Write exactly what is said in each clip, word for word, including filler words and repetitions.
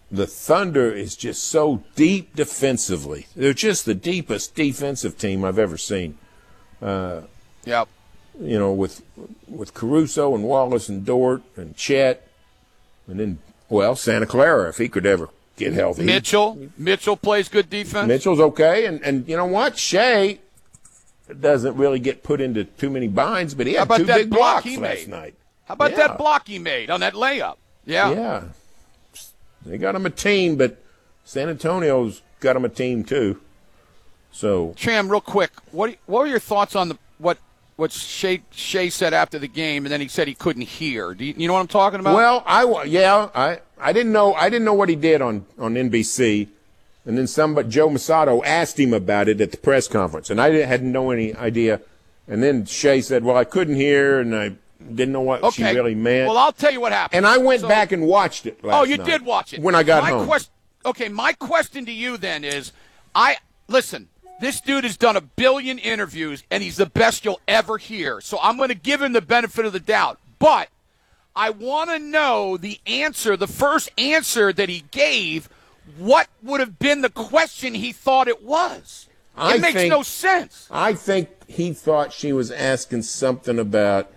the Thunder is just so deep defensively. They're just the deepest defensive team I've ever seen. Uh, yep. You know, with with Caruso and Wallace and Dort and Chet, and then, well, Santa Clara, if he could ever get healthy. Mitchell. Mitchell plays good defense. Mitchell's okay. And, and you know what? Shea doesn't really get put into too many binds, but he had two big blocks last made? night. How about yeah. that block he made on that layup? Yeah. Yeah. They got him a team, but San Antonio's got him a team too. So, Cham, real quick, what what were your thoughts on the what what Shea, Shea said after the game, and then he said he couldn't hear? Do you, you know what I'm talking about? Well, I yeah, I, I didn't know I didn't know what he did on, on N B C, and then somebody Joe Masato asked him about it at the press conference, and I didn't, hadn't no any idea. And then Shea said, "Well, I couldn't hear, and I didn't know what okay. she really meant." Well, I'll tell you what happened. And I went so, back and watched it last Oh, you night did watch it. when I got my home. Quest- okay, my question to you then is, I listen. This dude has done a billion interviews, and he's the best you'll ever hear. So I'm going to give him the benefit of the doubt. But I want to know the answer, the first answer that he gave, what would have been the question he thought it was? It I makes think, no sense. I think he thought she was asking something about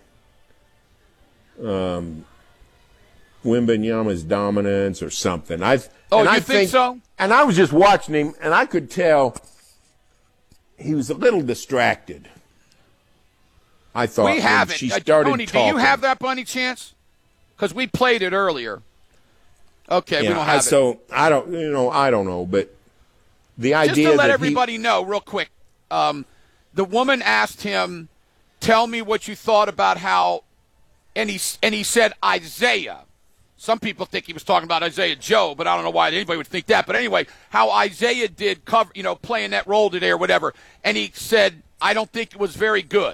um, Wembanyama's dominance or something. I Oh, and you I think so? And I was just watching him, and I could tell he was a little distracted. I thought we have it. she Uh, started Tony, talking. do you have that by any chance? Because we played it earlier. Okay, yeah, we don't I, have so it. So I don't, you know, I don't know, but the Just idea to let that everybody he, know, real quick, um, the woman asked him, "Tell me what you thought about how," and he and he said Isaiah. Some people think he was talking about Isaiah Joe, but I don't know why anybody would think that. But anyway, how Isaiah did cover, you know, playing that role today or whatever. And he said, I don't think it was very good.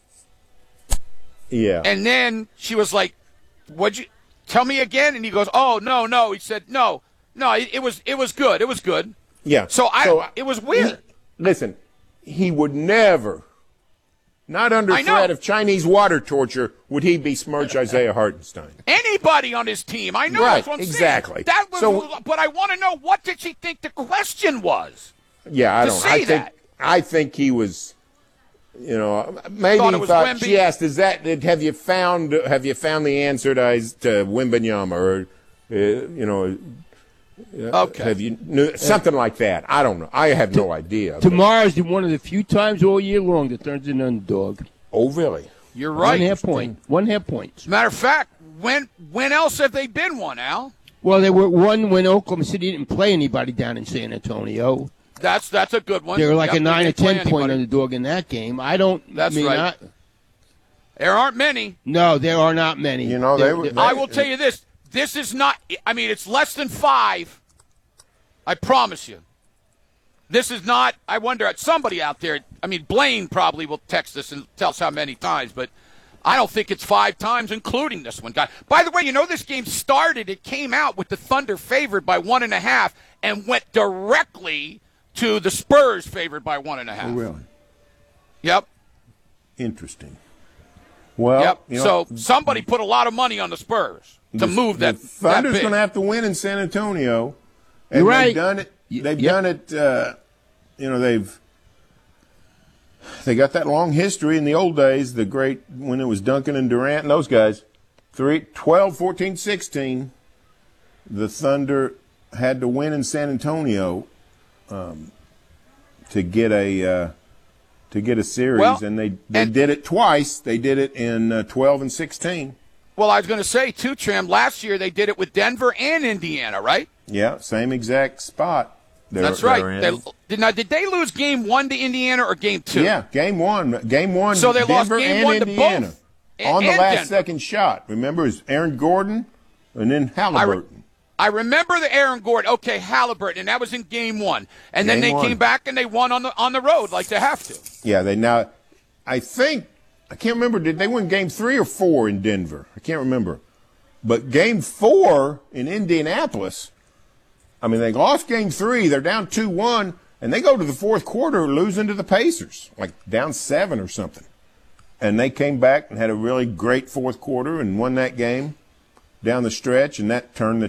Yeah. And then she was like, what'd you, tell me again? And he goes, oh, no, no. He said, no, no, it, it was it was good. It was good. Yeah. So, I, so, it was weird. Listen, he would never, not under I know. threat of Chinese water torture, would he besmirch Isaiah Hartenstein. Anybody on his team. I know right, that's what I'm exactly. saying. That was, so, but I want to know, what did she think the question was? Yeah, I to don't say I think that? I think he was, you know, maybe Thought he it was thought Wemby. she asked, "Is that have you found have you found the answer to to Wembanyama or uh, you know?" Okay. Have you knew, something like that? I don't know. I have no idea. Tomorrow's one of the few times all year long that turns into an underdog. Oh, really? You're right. One half point. One half point. As a matter of fact, when when else have they been one, Al? Well, they were one when Oklahoma City didn't play anybody down in San Antonio. That's that's a good one. They were like Yep, a nine they or didn't play ten point anybody. underdog in that game. I don't. That's I mean, right. I, There aren't many. no, there are not many. You know, they There- were- there- I will tell you this. This is not – I mean, it's less than five. I promise you. This is not – I wonder – somebody out there – I mean, Blaine probably will text us and tell us how many times, but I don't think it's five times, including this one. Guy. By the way, you know this game started – it came out with the Thunder favored by one and a half and went directly to the Spurs favored by one and a half. Oh, really? Yep. Interesting. Well, Yep. you know, So somebody put a lot of money on the Spurs to the, move that. The Thunder's that big. going to have to win in San Antonio. And You're right. They've done it. They've Yep. done it. Uh, you know, they've they got that long history in the old days. The great when it was Duncan and Durant and those guys. Three, twelve, fourteen, sixteen. The Thunder had to win in San Antonio um, to get a uh, to get a series, Well, and they they and- did it twice. They did it in uh, twelve and sixteen. Well, I was going to say, too, Trim, last year they did it with Denver and Indiana, right? Yeah, same exact spot. They're, That's right. they're in. They, did, now, did they lose game one to Indiana or game two? Yeah, game one. Game one, So they lost Denver game and one to Indiana. both. And- On the and last Denver. second shot. Remember, it's Aaron Gordon and then I, re- Halliburton. I remember the Aaron Gordon. Okay, Halliburton, and that was in game one. And then Game they one. came back and they won on the on the road like they have to. Yeah, they now, I think, I can't remember, did they win game three or four in Denver? I can't remember. But game four in Indianapolis, I mean, they lost game three. They're down two one, and they go to the fourth quarter losing to the Pacers, like down seven or something. And they came back and had a really great fourth quarter and won that game down the stretch, and that turned the